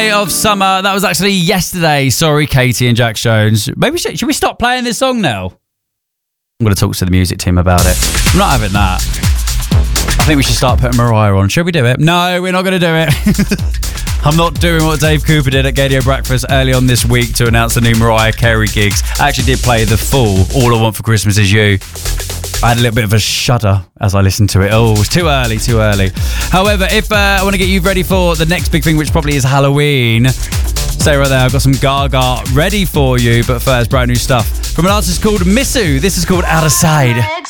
Of summer. That was actually yesterday. Sorry, Katie and Jack Jones. Maybe should we stop playing this song now? I'm going to talk to the music team about it. I'm not having that. I think we should start putting Mariah on. Should we do it? No, we're not going to do it. I'm not doing what Dave Cooper did at Gadio Breakfast early on this week to announce the new Mariah Carey gigs. I actually did play the full All I Want for Christmas Is You. I had a little bit of a shudder as I listened to it. Oh, it was too early. However, if I want to get you ready for the next big thing, which probably is Halloween, stay right there. I've got some Gaga ready for you. But first, brand new stuff from an artist called Missu. This is called Out of Sight.